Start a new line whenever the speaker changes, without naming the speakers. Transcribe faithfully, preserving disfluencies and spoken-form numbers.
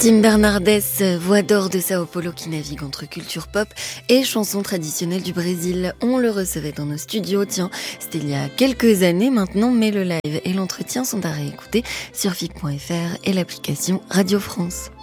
Tim Bernardes, voix d'or de Sao Paulo qui navigue entre culture pop et chansons traditionnelles du Brésil. On le recevait dans nos studios, tiens, c'était il y a quelques années maintenant, mais le live et l'entretien sont à réécouter sur F I C point F R et l'application Radio France.